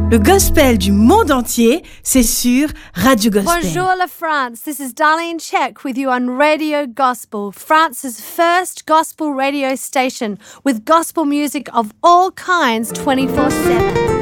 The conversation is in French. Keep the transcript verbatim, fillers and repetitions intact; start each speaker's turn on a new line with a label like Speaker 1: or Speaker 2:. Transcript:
Speaker 1: Le gospel du monde entier, c'est sur Radio Gospel.
Speaker 2: Bonjour la France, this is Darlene Check with you on Radio Gospel, France's first gospel radio station with gospel music of all kinds twenty-four seven.